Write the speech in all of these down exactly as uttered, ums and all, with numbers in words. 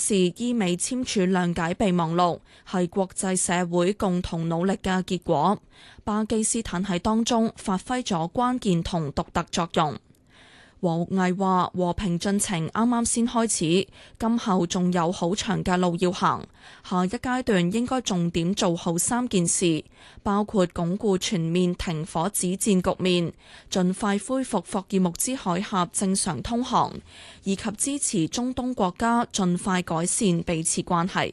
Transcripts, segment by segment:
示，伊美簽署諒解備忘錄係國際社會共同努力嘅結果，巴基斯坦喺當中發揮咗關鍵同獨特作用。王毅話：和平進程啱啱先開始，今後仲有好長嘅路要行。下一階段應該重點做好三件事，包括鞏固全面停火止戰局面，盡快恢復霍爾木茲海峽正常通航，以及支持中東國家盡快改善彼此關係。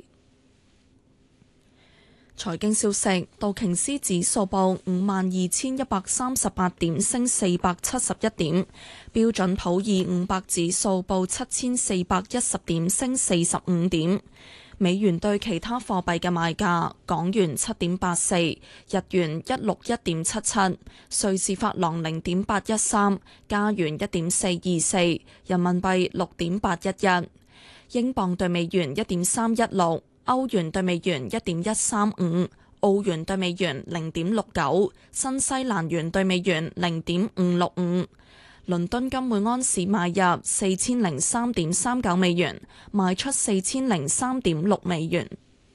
財經消息，道瓊斯指數報五萬二千一百三十八點，升四百七十一點；標準普爾五百指數報七千四百一十點，升四十五點。美元對其他貨幣嘅賣價：港元七點八四，日元一六一點七七，瑞士法郎零點八一三，加元一點四二四，人民幣六點八一一，英鎊對美元一點三一六。歐元對美元一點一三五，澳元對美元零點六九，新西蘭元對美元零點五六五。倫敦金每安士買入四千零三點三九美元，賣出四千零三點六美元。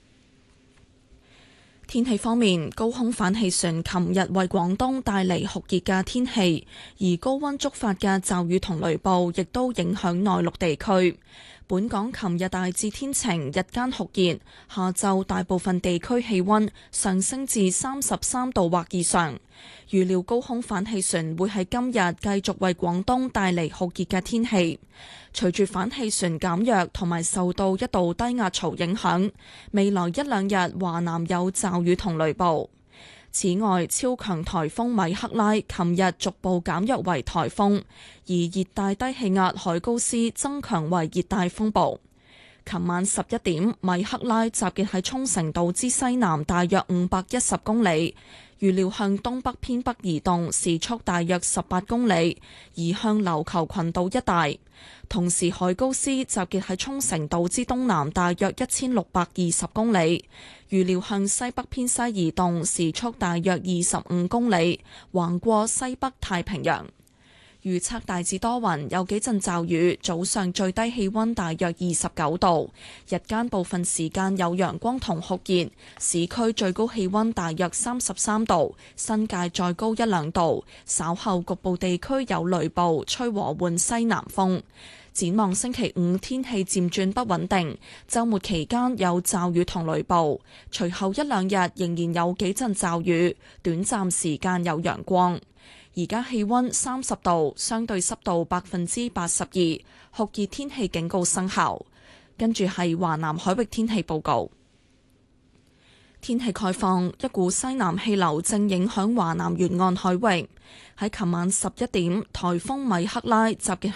天氣方面，高空反氣旋琴日為廣東帶嚟酷熱嘅天氣，而高溫觸發嘅驟雨同雷暴亦都影響內陸地區。本港琴日大致天晴，日間酷熱，下晝大部分地區氣溫上升至三十三度或以上。預料高空反氣旋會喺今日繼續為廣東帶嚟酷熱嘅天氣。隨住反氣旋減弱同埋受到一道低壓槽影響，未來一兩日華南有驟雨同雷暴。此外，超強颱風米克拉琴日逐步減弱為颱風，而熱帶低氣壓海高斯增強為熱帶風暴。琴晚十一點，米克拉集結喺沖繩島之西南大約五百一十公里，預料向東北偏北移動，時速大約十八公里，移向琉球群島一帶。同時，海高斯集結喺沖繩島之東南大約一千六百二十公里，預料向西北偏西移動，時速大約二十五公里，橫過西北太平洋。預測大致多雲，有幾陣驟雨，早上最低氣溫大約二十九度，日間部分時間有陽光同酷熱，市區最高氣溫大約三十三度，新界再高一兩度，稍後局部地區有雷暴，吹和緩西南風。展望星期五天氣漸轉不穩定，週末期間有驟雨同雷暴，隨後一兩日仍然有幾陣驟雨，短暫時間有陽光。而家氣溫三十度，相對濕度百分之八十二，酷熱天氣警告生效。跟住係華南海域天氣報告。天氣概況，一股西南氣流正影響華南沿岸海域。喺琴晚十一點，颱風米克拉集結